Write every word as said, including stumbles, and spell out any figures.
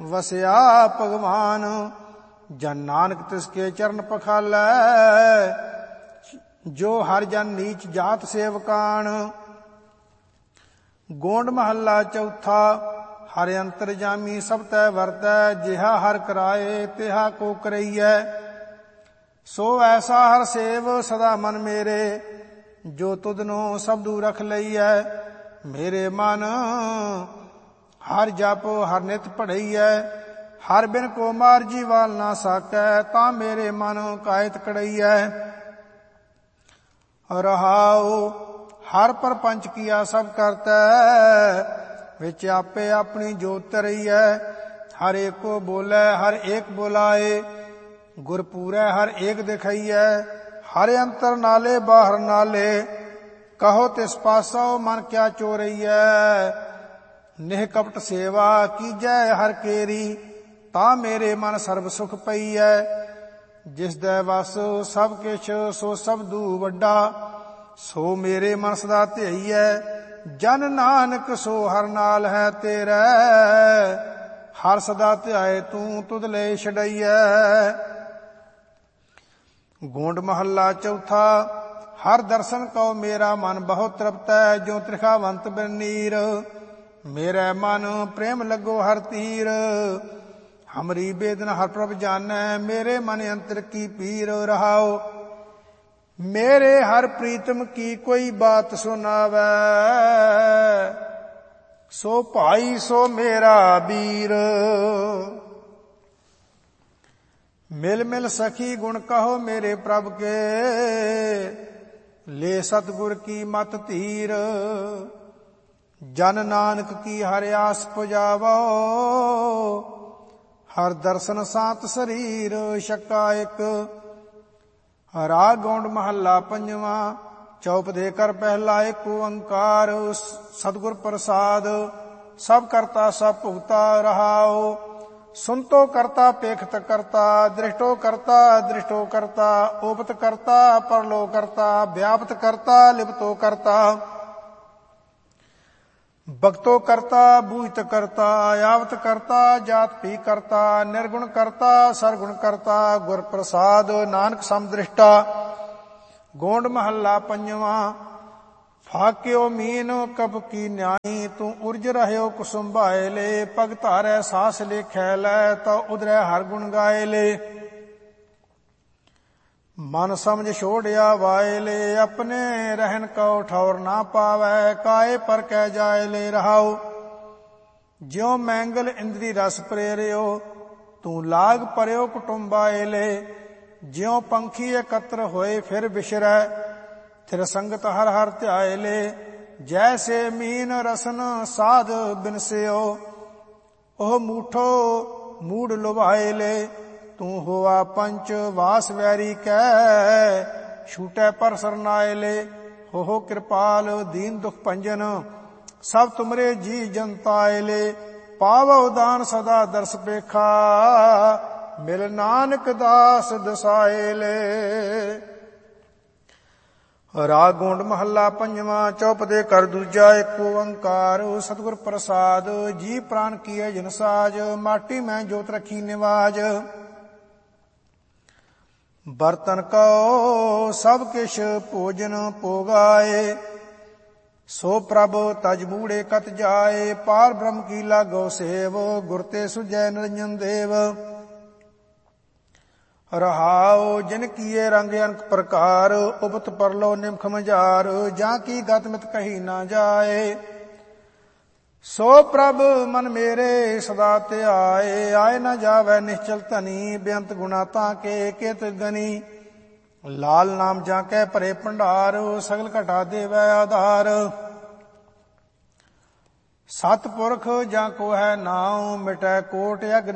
वसया भगवान। जन नानक तिसके चरण पखालै, जो हर जन नीच जात सेवकान। गोंड महला चौथा। हर अंतर जामी सब तै वरतै, जिहा हर कराए तिहा को करैयै। सो ऐसा हर सेव सदा मन मेरे, जो तुधनो सबदू रख लईयै। मेरे मन हर जप हर नित पढ़ईयै, हर बिन को मार जीवाल ना साकै, तां मेरे मन कायत कड़ईयै। रहाओ हर परपंच किया सब करतै, विच आपे अपनी जोत तरईयै। हर एक को बोलै हर एक बुलाए, गुरपूरै हर एक दिखईयै। हर अंतर नाले बाहर नाले, कहो तिस पासो मन क्या चोरईयै। निह कपट सेवा कीजै हर केरी, ता मेरे मन सर्ब सुख पईयै। जिस दै वस सब किछ सो सबदू वड्डा, सो मेरे मन सदा ध्यईयै। जन नानक सो हर नाल है तेरै, हर सदा ध्याए तू तुध ले छड़ईयै। गोंड महला चौथा। हर दर्शन को मेरा मन बहुत तृप्त है, जो त्रिखावंत बनीर। मेरे मन प्रेम लगो हर तीर, हमरी बेदना हर प्रभ जानै। मेरे मन अंतर की पीर। रहाओ मेरे हर प्रीतम की कोई बात सुनावै, सो भाई सो मेरा वीर। मिल मिल सखी गुण कहो मेरे प्रभ के, ले सतगुर की मत धीर। जन नानक की हर आस पुजावो, हर दर्शन सात शरीर। शक्का एक। राग गौंड महला पंजवा। चौप दे कर पहला एक ओंकार, सतगुर प्रसाद सब करता सब भुगता। रहाओ सुनतो करता पेखत करता, दृष्टो करता दृष्टो करता। ओपत करता परलो करता, व्यापत करता लिप्तो करता। भक्तो करता बूझत करता, यावत करता जात भी करता। निर्गुण करता सरगुण करता, गुर प्रसाद नानक समदृष्टा। गोंड महला पंजवा। फाक्यो मीन कब की न्याई, तू उर्ज रहयो कुसुम भाए ले। पग धारै सास ले खैलै, तो उधरै हर गुण गाए ले। मन समझ छोड़िया वाए ले, अपने रहन को ठौर ना पावै। काए पर कह जाए ले। रहाओ ज्यों मैंगल इंद्री रस प्रेरियो, तू लाग परयो कुटुंबाए ले। ज्यों पंखी एकत्र होए फिर बिशरै, थिर संगत हर हर ध्याए ले। जैसे मीन रसन साध बिनस्यो, ओह मूठो मूड लुभाए ले। तू होआ पंच वास वैरी कै, छूटै पर सरनाए ले। हो हो कृपाल दीन दुख भंजन, सब तुमरे जी जनताए ले। पावो दान सदा दर्श पेखा, मिल नानक दास दसाए ले। राग गोंड महला पंजवा। चौप दे कर दूजा एक ओंकार, सतगुर प्रसाद जी प्राण किए जिन साज। माटी में जोत रखी निवाज, बर्तन को सब किश भोजन पोगाए। सो प्रभ तज बूढ़े कत जाए, पार ब्रह्म की लागो सेव। गुरते सुजै निरंजन देव। रहाओ जिन किए रंग अनक प्रकार, उपत परलो निमख मजार। जा की गत मित कही ना जाए, सो प्रभ मन मेरे सदा ध्याए। आए न जावै निश्चल धनी, बेअंत गुणा ताके कित गनी। लाल नाम जाकै भरे भंडार, सगल घटा देवै आधार। सतपुरख जाको है नाम, मिटै कोट अग्नि